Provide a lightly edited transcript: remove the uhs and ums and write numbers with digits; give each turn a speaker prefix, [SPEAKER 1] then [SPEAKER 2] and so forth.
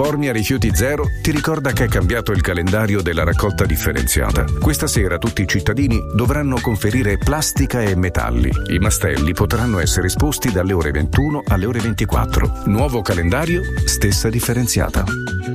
[SPEAKER 1] Formia Rifiuti Zero ti ricorda che è cambiato il calendario della raccolta differenziata. Questa sera tutti i cittadini dovranno conferire plastica e metalli. I mastelli potranno essere esposti dalle ore 21 alle ore 24. Nuovo calendario, stessa differenziata.